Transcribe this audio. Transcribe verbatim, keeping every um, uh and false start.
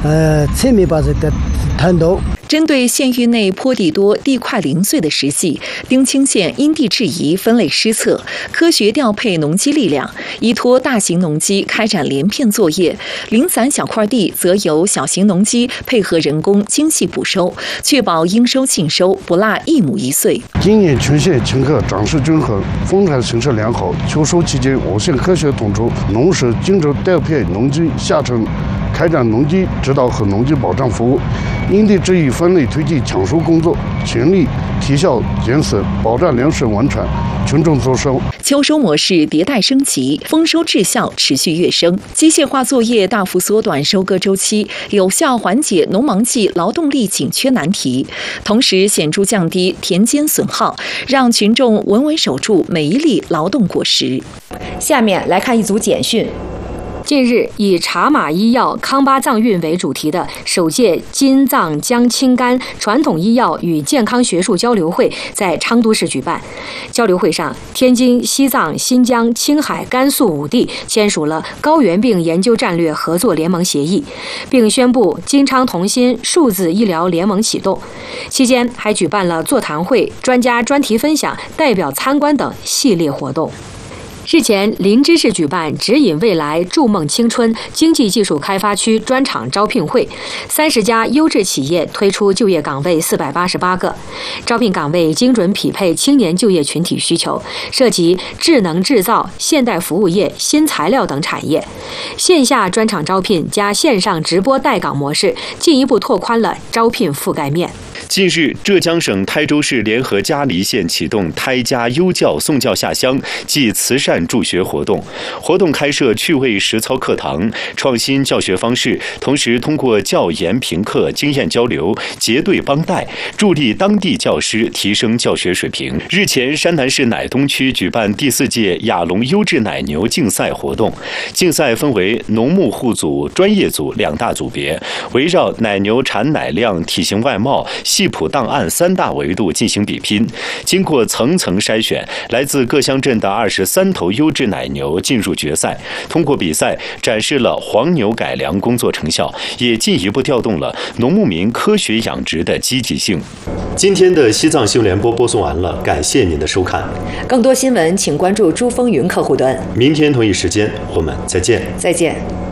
呃，侧面把这个谈到。 针对县域内坡地多、地块零碎的实际，丁清县因地制宜分类施策，科学调配农机力量，依托大型农机开展连片作业，零散小块地则由小型农机配合人工精细捕收，确保应收尽收，不落一亩一穗。 今年全县青稞长势均衡，丰产形势良好。秋收期间，我县科学统筹农时经轴调配农机下沉，开展农机指导和农机保障服务，因地制宜分类推进抢收工作，全力提效减损，保障粮食稳产，群众丰收。 秋收模式迭代升级，丰收质效持续跃升，机械化作业大幅缩短收割周期，有效缓解农忙季劳动力紧缺难题，同时显著降低田间损耗，让群众稳稳守住每一粒劳动果实。 下面来看一组简讯。近日，以茶马医药康巴藏运为主题的首届金藏江青甘传统医药与健康学术交流会在昌都市举办。交流会上，天津、西藏、新疆、青海、甘肃五地签署了高原病研究战略合作联盟协议，并宣布金昌同心数字医疗联盟启动。期间还举办了座谈会、专家专题分享、代表参观等系列活动。日前，林芝市举办“指引未来，筑梦青春”经济技术开发区专场招聘会，三十家优质企业推出就业岗位四百八十八个，招聘岗位精准匹配青年就业群体需求，涉及智能制造、现代服务业、新材料等产业。线下专场招聘加线上直播带岗模式，进一步拓宽了招聘覆盖面。 近日，浙江省台州市联合嘉黎县启动胎家优教送教下乡暨慈善助学活动。活动开设趣味实操课堂，创新教学方式，同时通过教研评课、经验交流、结对帮带，助力当地教师提升教学水平。日前，山南市乃东区举办第四届亚龙优质奶牛竞赛活动。竞赛分为农牧户组、专业组两大组别，围绕奶牛产奶量、体型外貌、系谱档案三大维度进行比拼。经过层层筛选，来自各乡镇的二十三头优质奶牛进入决赛。通过比赛，展示了黄牛改良工作成效，也进一步调动了农牧民科学养殖的积极性。今天的西藏新闻联播播送完了，感谢您的收看。 更多新闻请关注珠风云客户端。 明天同一时间我们再见。 再见。